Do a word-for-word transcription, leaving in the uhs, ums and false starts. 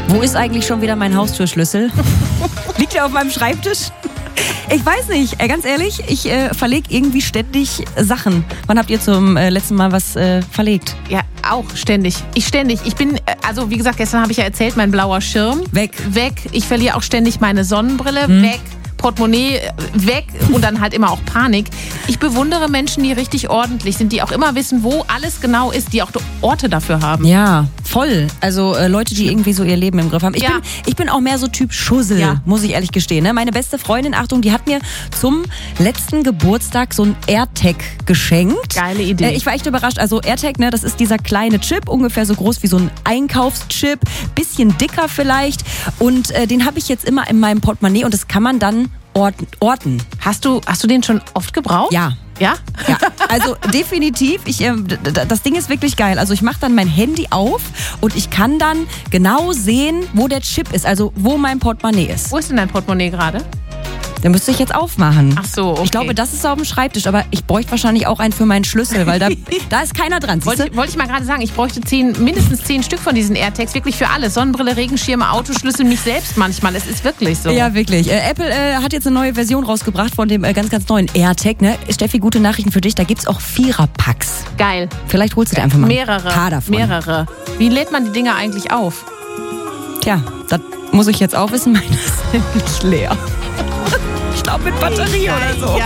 Wo ist eigentlich schon wieder mein Haustürschlüssel? Liegt er auf meinem Schreibtisch? Ich weiß nicht, äh, ganz ehrlich, ich äh, verlege irgendwie ständig Sachen. Wann habt ihr zum äh, letzten Mal was äh, verlegt? Ja, auch ständig. Ich ständig. Ich bin, äh, also wie gesagt, gestern habe ich ja erzählt, mein blauer Schirm. Weg. Weg. Ich verliere auch ständig meine Sonnenbrille. Hm. Weg. Portemonnaie weg und dann halt immer auch Panik. Ich bewundere Menschen, die richtig ordentlich sind, die auch immer wissen, wo alles genau ist, die auch Orte dafür haben. Ja, voll. Also äh, Leute, die irgendwie so ihr Leben im Griff haben. Ich, Ja. bin, ich bin auch mehr so Typ Schussel, Ja. muss ich ehrlich gestehen. Ne? Meine beste Freundin, Achtung, die hat mir zum letzten Geburtstag so ein AirTag geschenkt. Geile Idee. Äh, ich war echt überrascht. Also AirTag, ne, das ist dieser kleine Chip, ungefähr so groß wie so ein Einkaufschip, bisschen dicker vielleicht. Und äh, den habe ich jetzt immer in meinem Portemonnaie und das kann man dann orten. orten. Hast du, hast du den schon oft gebraucht? Ja. Ja? Ja, also definitiv. Ich, äh, d- d- das Ding ist wirklich geil. Also ich mache dann mein Handy auf und ich kann dann genau sehen, wo der Chip ist, also wo mein Portemonnaie ist. Wo ist denn dein Portemonnaie gerade? Den müsste ich jetzt aufmachen. Ach so, okay. Ich glaube, das ist auf dem Schreibtisch, aber ich bräuchte wahrscheinlich auch einen für meinen Schlüssel, weil da, da ist keiner dran. Wollte ich, wollte ich mal gerade sagen, ich bräuchte zehn, mindestens zehn Stück von diesen AirTags, wirklich für alles. Sonnenbrille, Regenschirme, Autoschlüssel, mich selbst manchmal. Es ist wirklich so. Ja, wirklich. Äh, Apple äh, hat jetzt eine neue Version rausgebracht von dem äh, ganz, ganz neuen AirTag. Ne? Steffi, gute Nachrichten für dich. Da gibt's auch Vierer-Packs. Geil. Vielleicht holst du dir einfach mal Mehrere. ein paar davon. Mehrere. Wie lädt man die Dinger eigentlich auf? Tja, das muss ich jetzt auch wissen. Meine ist nämlich leer. Ich glaube mit Batterie oder so. Ja,